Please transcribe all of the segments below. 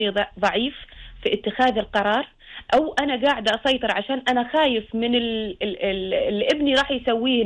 ضعيف في اتخاذ القرار، أو أنا قاعدة أسيطر عشان أنا خايف من اللي ابني راح يسويه،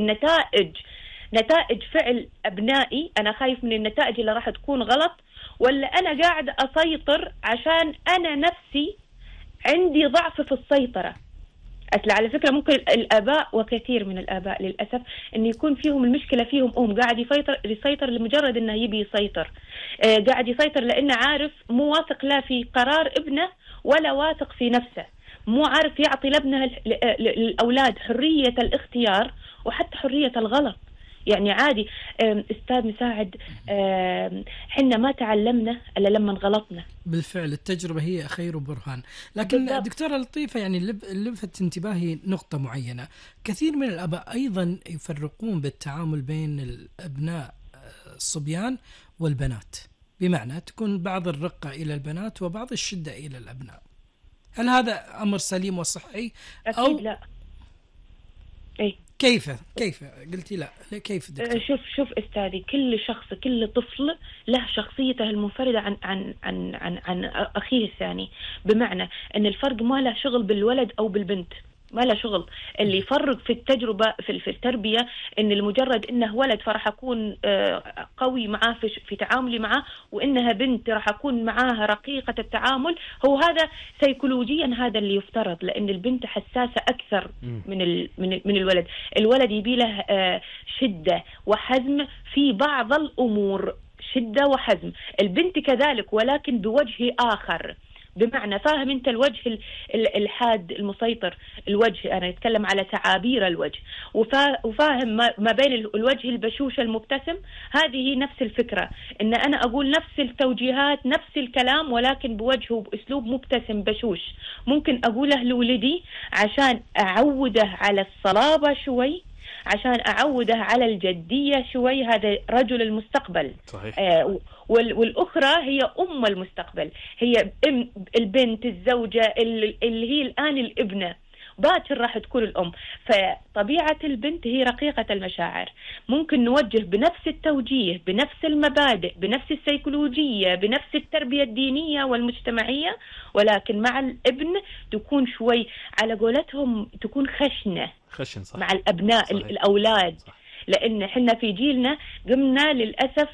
نتائج فعل أبنائي، أنا خايف من النتائج اللي راح تكون غلط، ولا أنا قاعدة أسيطر عشان أنا نفسي عندي ضعف في السيطرة. على فكرة ممكن الآباء، وكثير من الآباء للأسف، أن يكون فيهم المشكلة فيهم قاعد يسيطر لمجرد أنه يبي يسيطر، قاعد يسيطر لأنه عارف مو واثق لا في قرار ابنه ولا واثق في نفسه، مو عارف يعطي لابنه للأولاد حرية الاختيار وحتى حرية الغلط. يعني عادي أستاذ مساعد، حنا ما تعلمنا إلا لما غلطنا. بالفعل التجربة هي خير برهان. لكن بالضبط. دكتورة لطيفة، يعني لفت انتباهي نقطة معينة. كثير من الآباء أيضا يفرقون بالتعامل بين الأبناء الصبيان والبنات، بمعنى تكون بعض الرقة إلى البنات وبعض الشدة إلى الأبناء. هل هذا أمر سليم وصحي؟ أكيد لا. إيه؟ كيف قلتي لا؟ كيف دكتور؟ شوف أستاذي، كل شخص، كل طفل له شخصيته المنفردة عن أخيه الثاني، بمعنى أن الفرق ما له شغل بالولد أو بالبنت، ما له شغل. اللي يفرق في التجربة في التربية إن المجرد إنه ولد فراح أكون قوي معاه في تعاملي معاه، وإنها بنت راح أكون معاها رقيقة التعامل. هو هذا سيكولوجيا هذا اللي يفترض، لأن البنت حساسة أكثر من الولد. الولد يبي له شدة وحزم في بعض الأمور، شدة وحزم. البنت كذلك، ولكن بوجه آخر. بمعنى فاهم أنت الوجه الحاد المسيطر، الوجه أنا أتكلم على تعابير الوجه، وفاهم ما بين الوجه البشوش المبتسم. هذه نفس الفكرة، إن أنا أقول نفس التوجيهات، نفس الكلام، ولكن بوجه وبأسلوب مبتسم بشوش. ممكن أقوله لولدي عشان أعوده على الصلابة شوي، عشان أعوده على الجدية شوي. هذا رجل المستقبل. صحيح. والأخرى هي أم المستقبل، هي البنت، الزوجة اللي هي الآن الابنة، باكر راح تكون الأم. فطبيعة البنت هي رقيقة المشاعر. ممكن نوجه بنفس التوجيه، بنفس المبادئ، بنفس السيكولوجية، بنفس التربية الدينية والمجتمعية، ولكن مع الابن تكون شوي على قولتهم تكون خشن. صح. مع الأبناء. صحيح. الأولاد. صح. لأن حنا في جيلنا قمنا للأسف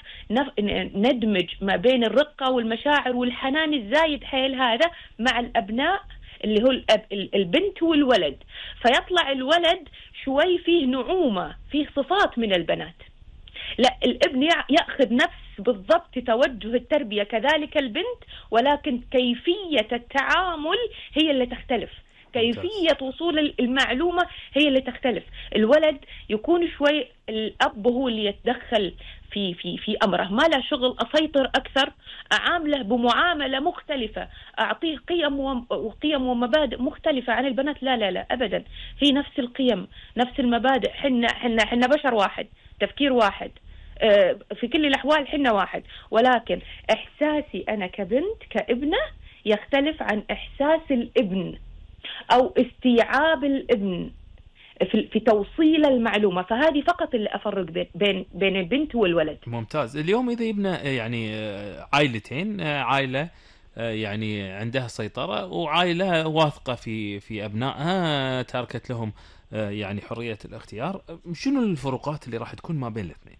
ندمج ما بين الرقة والمشاعر والحنان الزايد حيل هذا مع الأبناء اللي هو البنت والولد، فيطلع الولد شوي فيه نعومة، فيه صفات من البنات. لا، الابن يأخذ نفس بالضبط توجه التربية، كذلك البنت، ولكن كيفية التعامل هي اللي تختلف، كيفية وصول المعلومة هي اللي تختلف. الولد يكون شوي الأب هو اللي يتدخل في أمره، ما له شغل، أسيطر أكثر، أعامله بمعاملة مختلفة، أعطيه قيم ومبادئ مختلفة عن البنات. لا لا لا أبدا، هي نفس القيم، نفس المبادئ. حنا بشر واحد، تفكير واحد، في كل الأحوال حنا واحد، ولكن إحساسي أنا كبنت كابنة يختلف عن إحساس الابن، أو استيعاب الابن في توصيل المعلومة. فهذه فقط اللي أفرق بين البنت والولد. ممتاز. اليوم إذا يبنى يعني عائلتين، عائلة يعني عندها سيطرة، وعائلة واثقة في أبنائها، تركت لهم يعني حرية الاختيار، شنو الفروقات اللي راح تكون ما بين الاثنين؟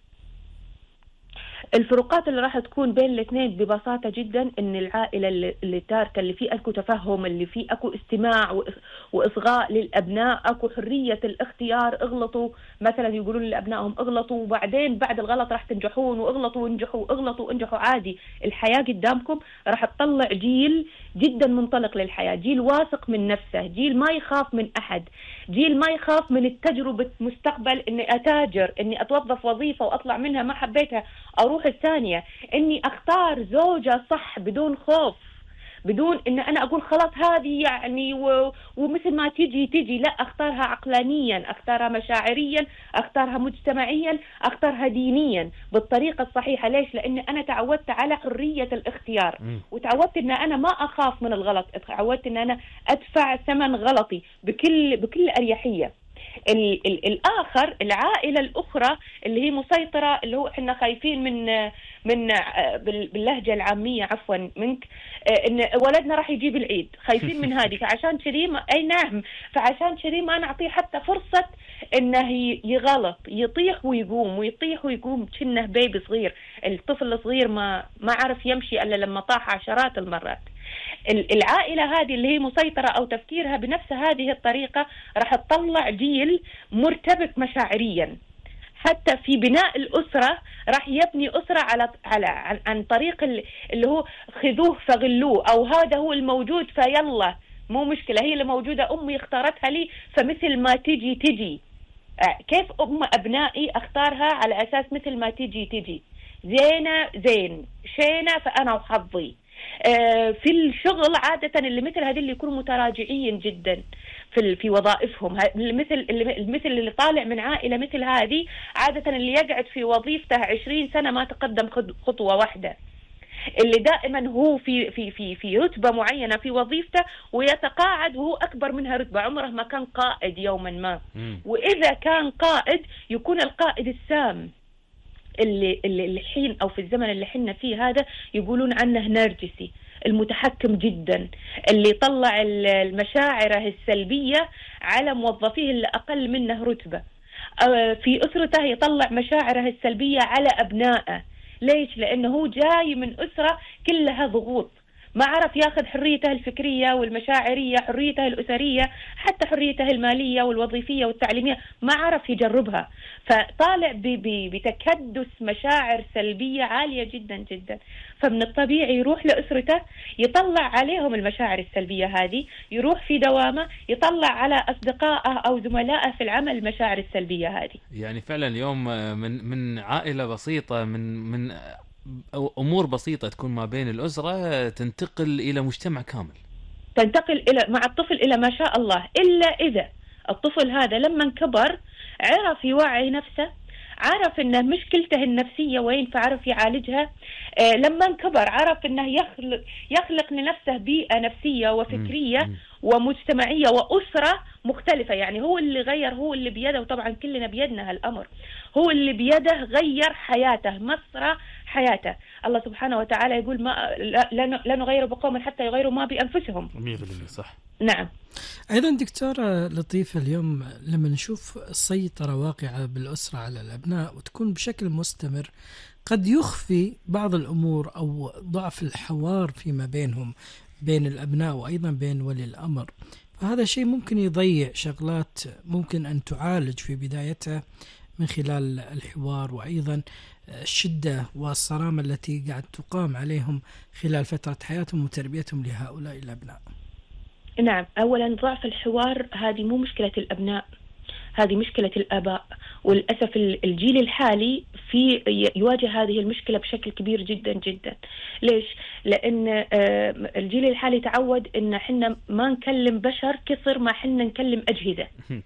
الفروقات اللي راح تكون بين الاثنين ببساطة جدا ان العائلة اللي تاركة، اللي فيه اكو تفهم، اللي فيه اكو استماع واصغاء للابناء، اكو حرية الاختيار. اغلطوا مثلا، يقولون لابنائهم اغلطوا، وبعدين بعد الغلط راح تنجحون، واغلطوا وانجحوا، اغلطوا وانجحوا، عادي. الحياة قدامكم راح تطلع جيل جدا منطلق للحياة، جيل واثق من نفسه، جيل ما يخاف من احد، جيل ما يخاف من التجربة مستقبل، اني اتاجر، اني اتوظف وظيفة واطلع منها ما حبيتها اروح الثانية، اني اختار زوجة صح بدون خوف، بدون ان انا اقول خلاص هذه يعني ومثل ما تجي. لا، اختارها عقلانيا، اختارها مشاعريا، اختارها مجتمعيا، اختارها دينيا بالطريقة الصحيحة. ليش؟ لان انا تعودت على حرية الاختيار، وتعودت ان انا ما اخاف من الغلط، تعودت ان انا ادفع ثمن غلطي بكل اريحية. الآخر العائلة الأخرى اللي هي مسيطرة، اللي هو إحنا خايفين من باللهجة العامية عفوا منك، إن ولدنا راح يجيب العيد، خايفين من هذه. فعشان كذي أي نعم، فعشان كذي ما نعطيه حتى فرصة إنه يغلط، يطيح ويقوم ويطيح ويقوم كأنه بيبي صغير. الطفل الصغير ما عرف يمشي إلا لما طاح عشرات المرات. العائلة هذه اللي هي مسيطرة أو تفكيرها بنفس هذه الطريقة راح تطلع جيل مرتبك مشاعريا. حتى في بناء الأسرة راح يبني أسرة عن طريق اللي هو خذوه فغلوه، أو هذا هو الموجود فيلا مو مشكلة، هي اللي موجودة، أمي اختارتها لي فمثل ما تجي. كيف أبنائي أختارها على أساس مثل ما تجي، زينة زين، شينة فأنا وحظي. في الشغل عادة اللي مثل هذه اللي يكونوا متراجعين جدا في وظائفهم، المثل اللي طالع من عائلة مثل هذه عادة اللي يقعد في وظيفته 20 سنة ما تقدم خطوة واحدة، اللي دائما هو في رتبة معينة في وظيفته ويتقاعد وهو أكبر منها رتبة، عمره ما كان قائد يوما ما. وإذا كان قائد يكون القائد السام اللي الحين أو في الزمن اللي حنا فيه هذا يقولون عنه نرجسي، المتحكم جدا، اللي يطلع المشاعر السلبية على موظفيه اللي أقل منه رتبة. في أسرته يطلع مشاعره السلبية على أبنائه. ليش؟ لأنه هو جاي من أسرة كلها ضغوط، ما عرف ياخذ حريته الفكرية والمشاعرية، حريته الأسرية، حتى حريته المالية والوظيفية والتعليمية ما عرف يجربها، فطالع بتكدس مشاعر سلبية عالية جدا جدا. فمن الطبيعي يروح لأسرته يطلع عليهم المشاعر السلبية هذه، يروح في دوامه يطلع على أصدقائه أو زملائه في العمل المشاعر السلبية هذه. يعني فعلا اليوم من عائلة بسيطة، من أمور بسيطة تكون ما بين الأسرة تنتقل إلى مجتمع كامل، تنتقل مع الطفل إلى ما شاء الله. إلا إذا الطفل هذا لما كبر عرف يوعي نفسه، عرف إنه مشكلته النفسية وين، فعرف يعالجها. لما كبر عرف إنه يخلق لنفسه بيئة نفسية وفكرية ومجتمعية وأسرة مختلفة. يعني هو اللي غير، هو اللي بيده، وطبعا كلنا بيدنا هالأمر، هو اللي بيده غير حياته، مسرى حياته. الله سبحانه وتعالى يقول لا نغير بقوم حتى يغيروا ما بأنفسهم. 100% صح. نعم. أيضا دكتورة لطيفة، اليوم لما نشوف السيطرة واقعة بالأسرة على الأبناء وتكون بشكل مستمر، قد يخفي بعض الأمور أو ضعف الحوار فيما بينهم، بين الأبناء وأيضا بين ولي الأمر. فهذا شيء ممكن يضيع شغلات ممكن أن تعالج في بدايتها من خلال الحوار، وأيضا الشدة والصرامة التي قاعد تقام عليهم خلال فترة حياتهم وتربيتهم لهؤلاء الأبناء. نعم، أولا ضعف الحوار هذه مو مشكلة الأبناء، هذه مشكلة الآباء. وللأسف الجيل الحالي يواجه هذه المشكلة بشكل كبير جدا جدا. ليش؟ لأن الجيل الحالي تعود إن حنا ما نكلم بشر كثر ما حنا نكلم أجهزة.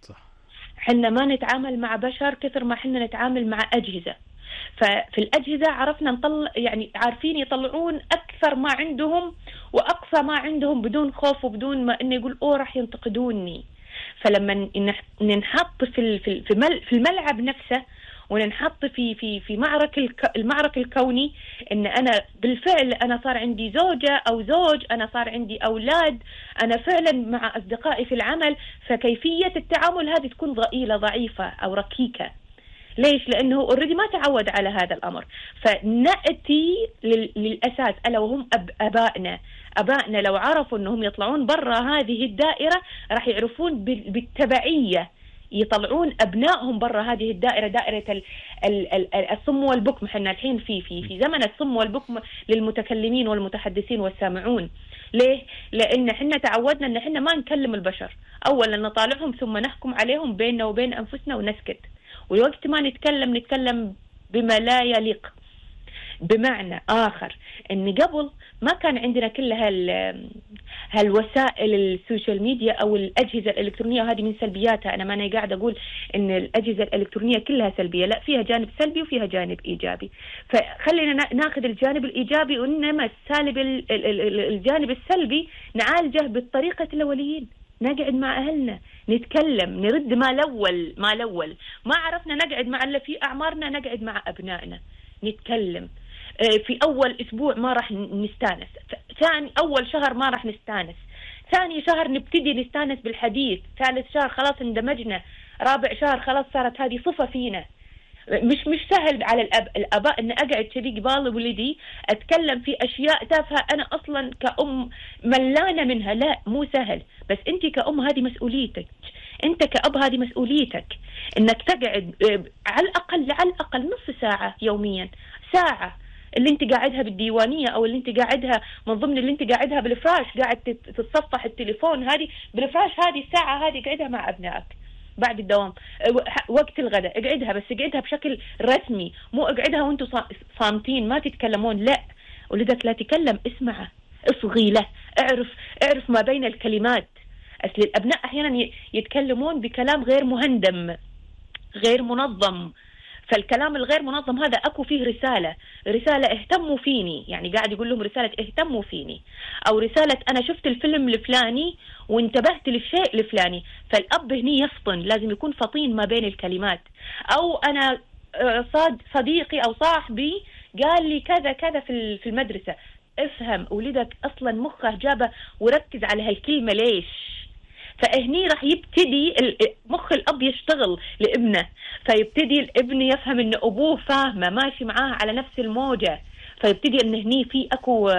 حنا ما نتعامل مع بشر كثر ما حنا نتعامل مع أجهزة. ففي الأجهزة عرفنا نطلع، يعني عارفين يطلعون أكثر ما عندهم وأقصى ما عندهم بدون خوف وبدون ما إنه يقول راح ينتقدوني. فلما ننحط في الملعب نفسه وننحط في المعركة الكوني، إن أنا بالفعل أنا صار عندي زوجة أو زوج، أنا صار عندي أولاد، أنا فعلا مع أصدقائي في العمل، فكيفية التعامل هذه تكون ضئيلة ضعيفة أو ركيكة. ليش؟ لأنه أوريدي ما تعود على هذا الأمر. فنأتي للأساس ألا وهم أبائنا لو عرفوا أنهم يطلعون برا هذه الدائرة راح يعرفون بالتبعية يطلعون أبنائهم برا هذه الدائرة، دائرة الصم والبكم. حنا الحين في زمن الصم والبكم للمتكلمين والمتحدثين والسامعون. ليه؟ لأن حنا تعودنا أن حنا ما نكلم البشر، أولا نطالعهم ثم نحكم عليهم بيننا وبين أنفسنا ونسكت، ووقت ما نتكلم بما لا يليق. بمعنى آخر أن قبل ما كان عندنا كل هالوسائل السوشيال ميديا أو الأجهزة الإلكترونية، وهذه من سلبياتها. أنا ما قاعد أقول أن الأجهزة الإلكترونية كلها سلبية، لا، فيها جانب سلبي وفيها جانب إيجابي. فخلينا ناخذ الجانب الإيجابي، وإنما الجانب السلبي نعالجه بطريقة الأوليين. نقعد مع أهلنا نتكلم، نرد ما الأول ما عرفنا نقعد مع اللي في أعمارنا، نقعد مع أبنائنا نتكلم. في أول أسبوع ما راح نستانس، أول شهر ما راح نستانس، ثاني شهر نبتدي نستانس بالحديث، ثالث شهر خلاص اندمجنا، رابع شهر خلاص صارت هذه صفة فينا. مش سهل على الآباء أن أقعد كذي قبال ولدي أتكلم في أشياء تافهة أنا أصلا كأم ملانة منها، لا مو سهل. بس أنت كأم هذه مسؤوليتك، أنت كأب هذه مسؤوليتك، إنك تقعد على الأقل نص ساعة يوميا، ساعة اللي انت قاعدها بالديوانية او اللي انت قاعدها من ضمن اللي انت قاعدها بالفراش، قاعد تتصفح التليفون، هذه بالفراش، هذه الساعة هذه قاعدها مع أبنائك بعد الدوام، وقت الغداء اقعدها، بس اقعدها بشكل رسمي، مو اقعدها وانتم صامتين ما تتكلمون. لا، ولدك لا تكلم، اسمعه، اصغي له، اعرف ما بين الكلمات. أصل الأبناء أحيانا يتكلمون بكلام غير مهندم، غير منظم، فالكلام الغير منظم هذا أكو فيه رسالة اهتموا فيني، يعني قاعد يقول لهم رسالة اهتموا فيني، أو رسالة أنا شفت الفيلم الفلاني وانتبهت للشيء الفلاني. فالأب هني يفطن، لازم يكون فطين ما بين الكلمات. أو أنا صديقي أو صاحبي قال لي كذا كذا في المدرسة، افهم ولدك أصلا مخه جابه وركز على هالكلمة ليش. فهني راح يبتدي مخ الأب يشتغل لابنه، فيبتدي الابن يفهم إن أبوه فاهمه ماشي معاه على نفس الموجة، فيبتدي إن هني في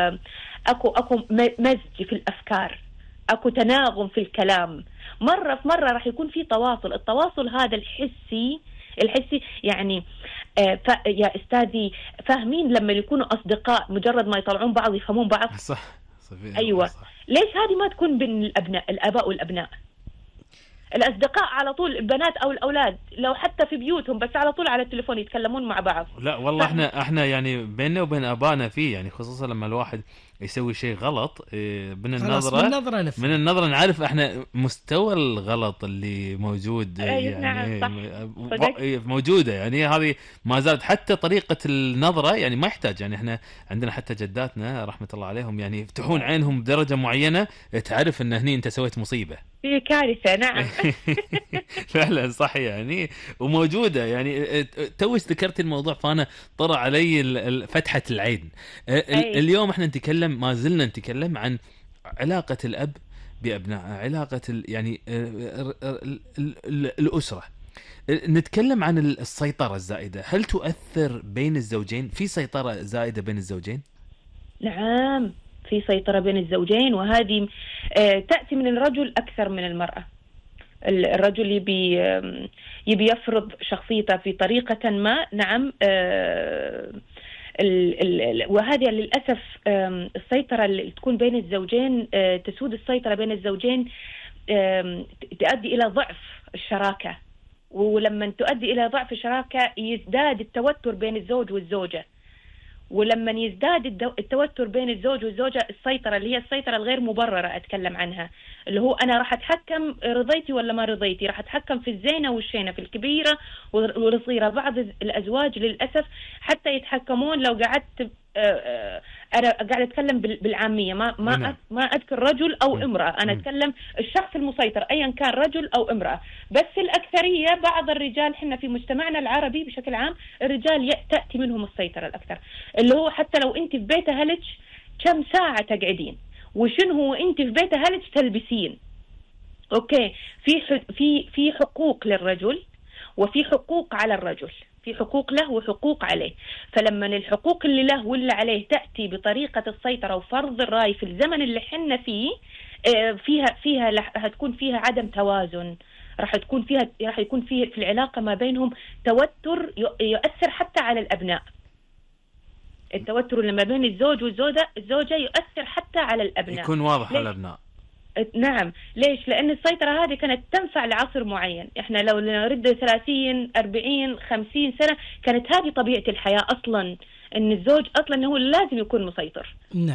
أكو مزج في الأفكار، أكو تناغم في الكلام. مرة في مرة راح يكون في التواصل هذا الحسي يعني يا أستاذي فاهمين لما يكونوا أصدقاء مجرد ما يطلعون بعض يفهمون بعض. صح. أيوة صح. ليش هذه ما تكون بين الآباء والأبناء؟ الأصدقاء على طول البنات أو الأولاد لو حتى في بيوتهم بس على طول على التليفون يتكلمون مع بعض. لا والله احنا يعني بيننا وبين آبائنا فيه، يعني خصوصا لما الواحد يسوي شيء غلط من النظرة نعرف احنا مستوى الغلط اللي موجود. يعني نعم موجودة، يعني هذه ما زالت حتى طريقة النظرة، يعني ما يحتاج، يعني احنا عندنا حتى جداتنا رحمة الله عليهم يعني يفتحون عينهم بدرجة معينة تعرف ان هني انت سويت مصيبة، في كارثة. نعم فعلا صح يعني، وموجودة يعني. توش ذكرت الموضوع فأنا طرع علي فتحة العين. اليوم احنا ما زلنا نتكلم عن علاقة الأب بأبنائه، علاقة يعني الأسرة. نتكلم عن السيطرة الزائدة، هل تؤثر بين الزوجين؟ في سيطرة زائدة بين الزوجين؟ نعم في سيطرة بين الزوجين، وهذه تأتي من الرجل أكثر من المرأة. الرجل يبي يفرض شخصيته في طريقة ما. نعم وهذه للأسف السيطرة اللي تكون بين الزوجين، تسود السيطرة بين الزوجين تؤدي إلى ضعف الشراكة، ولما تؤدي إلى ضعف الشراكة يزداد التوتر بين الزوج والزوجة، ولما يزداد التوتر بين الزوج والزوجة السيطرة اللي هي السيطرة الغير مبررة أتكلم عنها، اللي هو أنا راح أتحكم رضيتي ولا ما رضيتي، راح أتحكم في الزينة والشينة، في الكبيرة والصغيرة. بعض الأزواج للأسف حتى يتحكمون. لو قعدت أنا قاعد أتكلم بالعامية، ما أذكر رجل أو امرأة، أنا أتكلم الشخص المسيطر أيا كان رجل أو امرأة. بس الأكثرية بعض الرجال، حنا في مجتمعنا العربي بشكل عام الرجال تأتي منهم السيطرة الأكثر، اللي هو حتى لو أنت في بيت أهلك كم ساعة تقعدين، وشنو هو أنت في بيت أهلك تلبسين. أوكي، في حقوق للرجل وفي حقوق على الرجل، في حقوق له وحقوق عليه. فلما الحقوق اللي له واللي عليه تأتي بطريقة السيطرة وفرض الرأي في الزمن اللي حنا فيه، فيها هتكون فيها عدم توازن، راح يكون فيه في العلاقة ما بينهم توتر يؤثر حتى على الأبناء. التوتر اللي ما بين الزوج والزوجة يؤثر حتى على الأبناء، يكون واضح على الأبناء. نعم، ليش؟ لأن السيطرة هذه كانت تنفع لعصر معين. إحنا لو نرد 30 40 50 سنة كانت هذه طبيعة الحياة أصلا، إن الزوج أصلا هو لازم يكون مسيطر. نعم.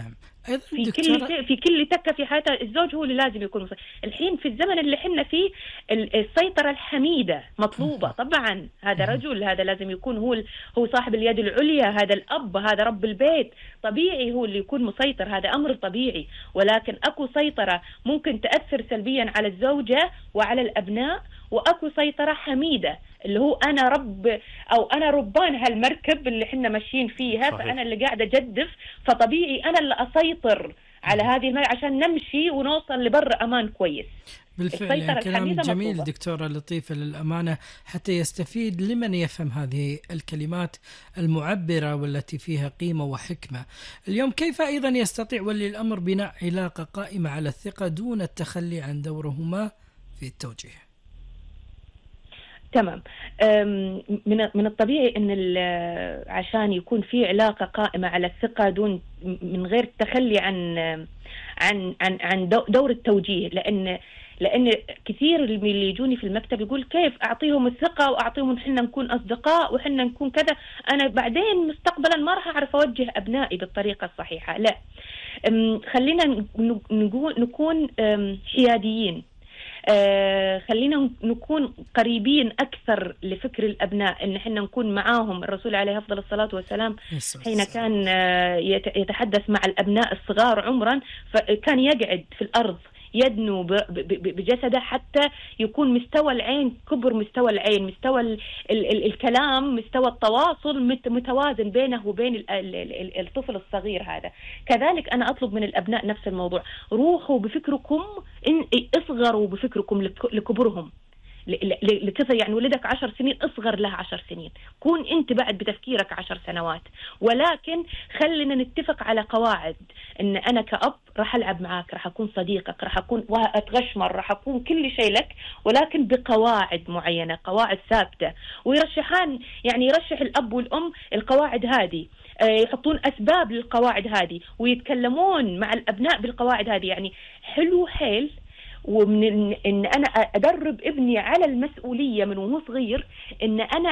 في كل شيء، في كل تكة في حياته الزوج هو اللي لازم يكون مسيطر. الحين في الزمن اللي حنا فيه السيطرة الحميدة مطلوبة طبعا. هذا رجل، هذا لازم يكون هو صاحب اليد العليا، هذا الأب، هذا رب البيت، طبيعي هو اللي يكون مسيطر، هذا أمر طبيعي. ولكن أكو سيطرة ممكن تأثر سلبيا على الزوجة وعلى الأبناء، وأكو سيطرة حميدة اللي هو أنا رب أو أنا ربان هالمركب اللي حنا ماشيين فيها. صحيح. فأنا اللي قاعدة أجدف، فطبيعي أنا اللي أسيطر على هذه المركب عشان نمشي ونوصل لبر أمان كويس. بالفعل يعني كلام جميل دكتورة لطيفة للأمانة، حتى يستفيد لمن يفهم هذه الكلمات المعبرة والتي فيها قيمة وحكمة. اليوم كيف أيضا يستطيع ولي الأمر بناء علاقة قائمة على الثقة دون التخلي عن دورهما في التوجيه؟ تمام. من الطبيعي ان عشان يكون في علاقه قائمه على الثقه دون من غير التخلي عن دور التوجيه، لان كثير اللي يجوني في المكتب يقول كيف اعطيهم الثقه واعطيهم احنا نكون اصدقاء وحنا نكون كذا، انا بعدين مستقبلا ما راح اعرف اوجه ابنائي بالطريقه الصحيحه. لا، خلينا نكون حياديين. خلينا نكون قريبين أكثر لفكر الأبناء، إن إحنا نكون معاهم. الرسول عليه أفضل الصلاة والسلام حين كان يتحدث مع الأبناء الصغار عمرا، فكان يقعد في الأرض يدنو بجسده حتى يكون مستوى العين كبر مستوى العين، مستوى الكلام، مستوى التواصل متوازن بينه وبين الطفل الصغير هذا. كذلك أنا أطلب من الأبناء نفس الموضوع، روحوا بفكركم، اصغروا بفكركم لكبرهم. لكذا يعني ولدك 10 سنين اصغر له 10 سنين، كون انت بعد بتفكيرك 10 سنوات. ولكن خلينا نتفق على قواعد، ان انا كأب راح العب معاك، راح اكون صديقك، راح اكون اتغشمر، راح اكون كل شيء لك، ولكن بقواعد معينة، قواعد ثابتة. ويرشحان يعني يرشح الاب والام القواعد هذه، يحطون اسباب للقواعد هذه ويتكلمون مع الابناء بالقواعد هذه. يعني حلو حيل، ومن ان انا ادرب ابني على المسؤوليه من وهو صغير، ان انا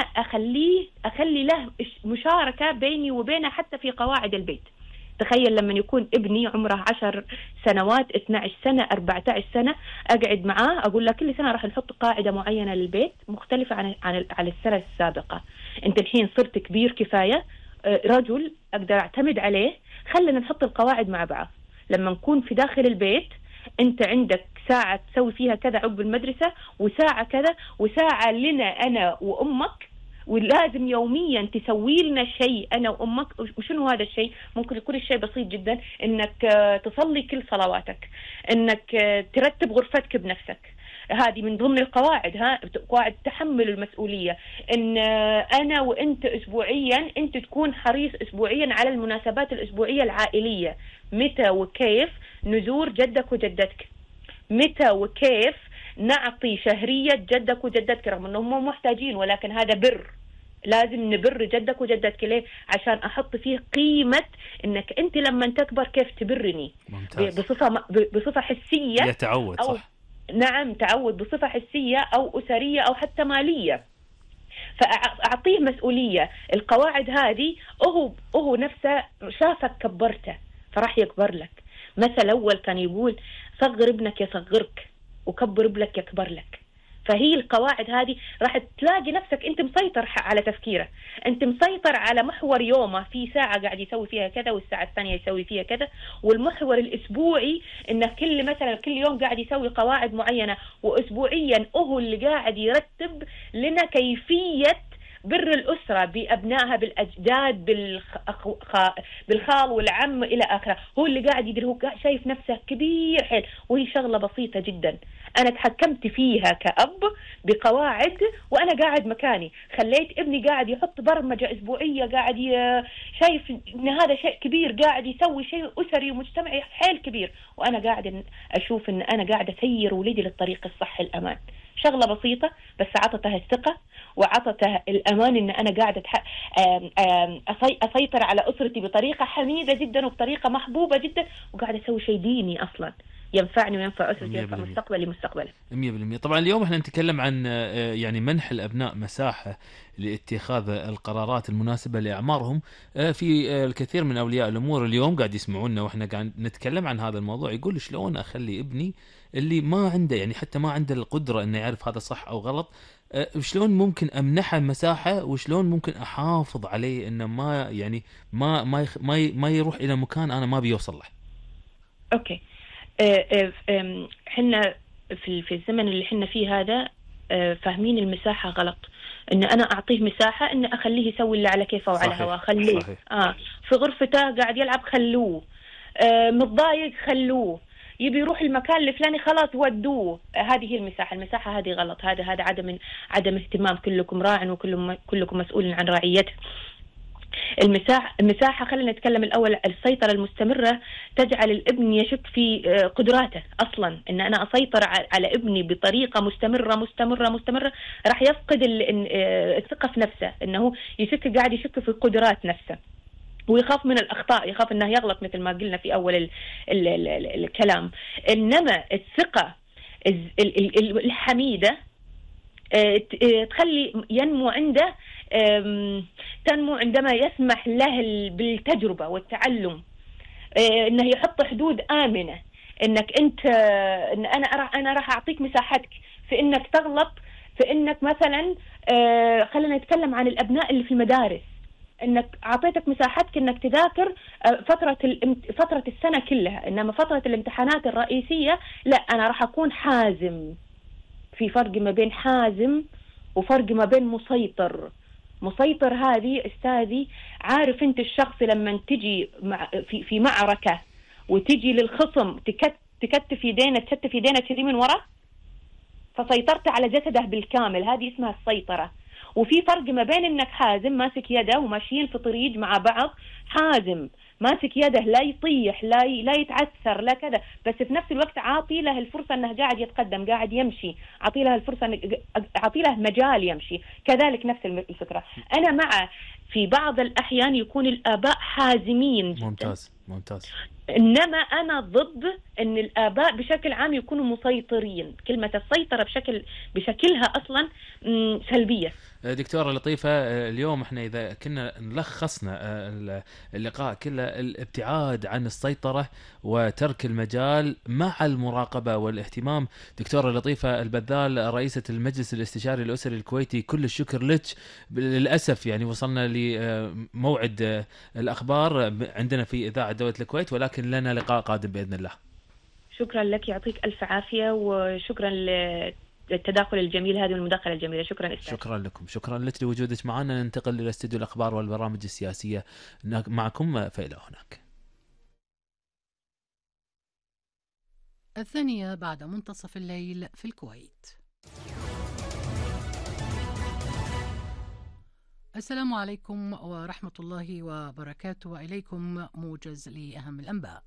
اخلي له مشاركه بيني وبينه حتى في قواعد البيت. تخيل لما يكون ابني عمره 10 سنوات، 12 سنه، 14 سنه، اقعد معاه اقول له كل سنه راح نحط قاعده معينه للبيت مختلفه عن السنه السابقه. انت الحين صرت كبير كفايه، رجل اقدر اعتمد عليه، خلينا نحط القواعد مع بعض. لما نكون في داخل البيت انت عندك ساعة تسوي فيها كذا عقب المدرسة، وساعة كذا، وساعة لنا أنا وأمك، ولازم يوميا تسوي لنا شيء أنا وأمك. وشنو هذا الشيء؟ ممكن يكون الشيء بسيط جدا، إنك تصلي كل صلواتك، إنك ترتب غرفتك بنفسك. هذه من ضمن القواعد، قواعد تحمل المسؤولية. إن أنا وإنت أسبوعيا، أنت تكون حريص أسبوعيا على المناسبات الأسبوعية العائلية، متى وكيف نزور جدك وجدتك، متى وكيف نعطي شهرية جدك وجدتك، رغم أنهم محتاجين، ولكن هذا بر، لازم نبر جدك وجدتك. ليه؟ عشان أحط فيه قيمة إنك أنت لما تكبر كيف تبرني. ممتاز. بصفة حسية يتعود، أو صح. نعم، تعود بصفة حسية أو أسرية أو حتى مالية، فأعطيه مسؤولية. القواعد هذه هو نفسه شافك كبرته فراح يكبر لك. مثل أول كان يقول صغر ابنك يصغرك، وكبر ابنك يكبر لك. فهي القواعد هذه راح تلاقي نفسك أنت مسيطر على تفكيره، أنت مسيطر على محور يومه، في ساعة قاعد يسوي فيها كذا والساعة الثانية يسوي فيها كذا. والمحور الأسبوعي إنه كل يوم قاعد يسوي قواعد معينة، وأسبوعيا هو اللي قاعد يرتب لنا كيفية بر الأسرة بأبنائها، بالأجداد، بالخال والعم إلى آخره. هو اللي قاعد يدير، هو شايف نفسه كبير حيل، وهي شغلة بسيطة جدا. أنا تحكمت فيها كأب بقواعد وأنا قاعد مكاني، خليت ابني قاعد يحط برمجة أسبوعية، قاعد شايف إن هذا شيء كبير، قاعد يسوي شيء أسري ومجتمعي حيل كبير، وأنا قاعد أشوف إن أنا قاعد أسير ولدي للطريق الصح الأمان. شغلة بسيطة بس عطتها الثقة وعطتها الأمان، إن أنا قاعدة أسيطر على أسرتي بطريقة حميدة جدا وبطريقة محبوبة جدا، وقاعدة أسوي شيء ديني أصلا. ينفعني وينفع أسرتي 100%. وينفع مستقبلي مستقبله. 100%. طبعا اليوم احنا نتكلم عن يعني منح الأبناء مساحة لاتخاذ القرارات المناسبة لأعمارهم. في الكثير من أولياء الأمور اليوم قاعد يسمعونا وإحنا قاعد نتكلم عن هذا الموضوع، يقول شلون أخلي ابني اللي ما عنده يعني حتى ما عنده القدرة إنه يعرف هذا صح أو غلط، شلون ممكن أمنحه مساحة وشلون ممكن أحافظ عليه إنه ما يعني ما يروح إلى مكان أنا ما بيوصل له. أوكي. حنا في الزمن اللي حنا فيه هذا فاهمين المساحة غلط، إن أنا أعطيه مساحة إن أخليه يسوي اللي على كيفه وعلى هواه، خلوه في غرفته قاعد يلعب خلوه، متضايق خلوه، يبي يروح المكان الفلاني خلاص ودوه. هذه هي المساحة هذه غلط. هذا عدم اهتمام. كلكم راع وكلكم مسؤول عن رعيته. المساحة خلينا نتكلم الأول. السيطرة المستمرة تجعل الابن يشك في قدراته أصلا. إن أنا أسيطر على ابني بطريقة مستمرة راح يفقد الثقة في نفسه، إنه قاعد يشك في قدرات نفسه، ويخاف من الأخطاء، يخاف إنه يغلط مثل ما قلنا في أول الكلام. إنما الثقة الحميدة تخلي تنمو عندما يسمح له بالتجربة والتعلم، إنه يحط حدود آمنة. إنك أنت إن أنا راح أعطيك مساحتك في إنك تغلط، في إنك مثلا خلينا نتكلم عن الأبناء اللي في المدارس، إنك أعطيتك مساحتك إنك تذاكر فترة السنة كلها، إنما فترة الامتحانات الرئيسية لا، أنا راح أكون حازم. في فرق ما بين حازم وفرق ما بين مسيطر. هذه أستاذي، عارف أنت الشخص لما تجي في معركة وتجي للخصم تكتف يدينه تري من ورا، فسيطرت على جسده بالكامل، هذه اسمها السيطرة. وفي فرق ما بين انك حازم ماسك يده وماشيين في طريق مع بعض، حازم ماسك يده لا يطيح لا يتعثر لا كذا، بس في نفس الوقت عاطي له الفرصة انه قاعد يتقدم قاعد يمشي، عاطي له الفرصة عاطي له مجال يمشي. كذلك نفس الفكرة. انا مع في بعض الاحيان يكون الاباء حازمين جدا. ممتاز. إنما أنا ضد أن الآباء بشكل عام يكونوا مسيطرين. كلمة السيطرة بشكلها أصلا سلبية. دكتورة لطيفة، اليوم احنا إذا كنا لخصنا اللقاء كله، الابتعاد عن السيطرة وترك المجال مع المراقبة والاهتمام. دكتورة لطيفة البذال، رئيسة المجلس الاستشاري الأسري الكويتي، كل الشكر لك. للأسف يعني وصلنا لموعد الأخبار عندنا في إذاعة دولة الكويت، ولكن لنا لقاء قادم بإذن الله. شكرا لك، يعطيك ألف عافية، وشكرا للتداخل الجميل هذه والمداخلة الجميلة. شكرا أستاذ. شكرا لكم، شكرا لك لوجودك معنا. ننتقل إلى استديو الأخبار والبرامج السياسية معكم فإلى هناك. 2:00 بعد منتصف الليل في الكويت. السلام عليكم ورحمة الله وبركاته، وإليكم موجز لأهم الأنباء.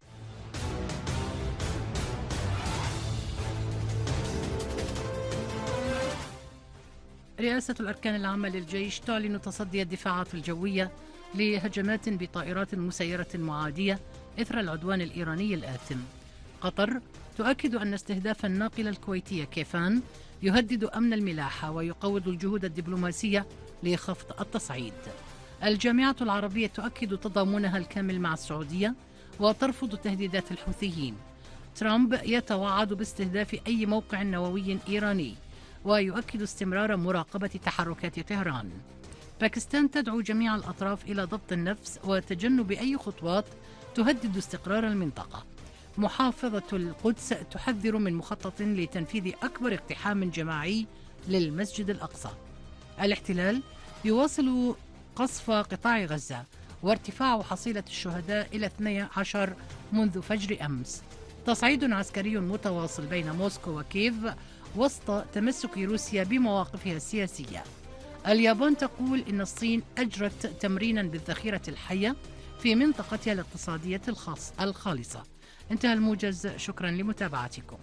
رئاسة الأركان العامة للجيش تعلن تصدي الدفاعات الجوية لهجمات بطائرات مسيرة معادية إثر العدوان الإيراني الآثم. قطر تؤكد أن استهداف الناقلة الكويتية كيفان يهدد أمن الملاحة ويقوض الجهود الدبلوماسية لخفض التصعيد. الجامعة العربية تؤكد تضامنها الكامل مع السعودية وترفض تهديدات الحوثيين. ترامب يتوعد باستهداف أي موقع نووي إيراني ويؤكد استمرار مراقبة تحركات طهران. باكستان تدعو جميع الأطراف إلى ضبط النفس وتجنب أي خطوات تهدد استقرار المنطقة. محافظة القدس تحذر من مخطط لتنفيذ أكبر اقتحام جماعي للمسجد الأقصى. الاحتلال يواصل قصف قطاع غزة وارتفاع حصيلة الشهداء إلى 12 منذ فجر أمس. تصعيد عسكري متواصل بين موسكو وكييف وسط تمسك روسيا بمواقفها السياسية. اليابان تقول إن الصين أجرت تمرينا بالذخيرة الحية في منطقتها الاقتصادية الخالصة. انتهى الموجز، شكرا لمتابعتكم.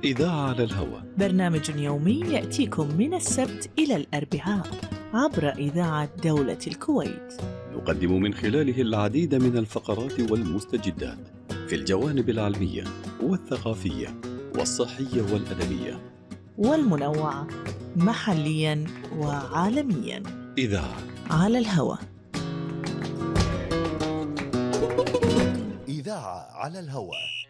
إذاعة على الهواء، برنامج يومي يأتيكم من السبت إلى الأربعاء عبر إذاعة دولة الكويت. نقدم من خلاله العديد من الفقرات والمستجدات في الجوانب العلمية والثقافية والصحية والأدبية والمنوعة محليا وعالميا. إذاعة على الهواء. إذاعة على الهواء.